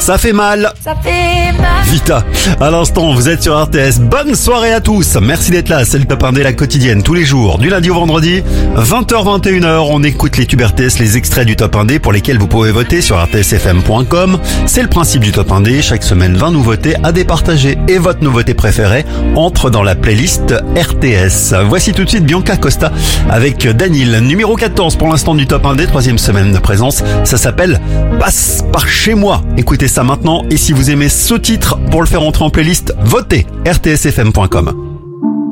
Ça fait mal. Ça fait mal. Vita, à l'instant, vous êtes sur RTS. Bonne soirée à tous. Merci d'être là. C'est le Top 1D, la quotidienne, tous les jours, du lundi au vendredi, 20h-21h. On écoute les tubes RTS, les extraits du Top 1D pour lesquels vous pouvez voter sur rtsfm.com. C'est le principe du Top 1D. Chaque semaine, 20 nouveautés à départager. Et votre nouveauté préférée entre dans la playlist RTS. Voici tout de suite Bianca Costa avec Daniel. Numéro 14 pour l'instant du Top 1D, troisième semaine de présence. Ça s'appelle Passe par chez moi. Écoutez ça maintenant. Et si vous aimez ce titre, pour le faire entrer en playlist, votez rtsfm.com.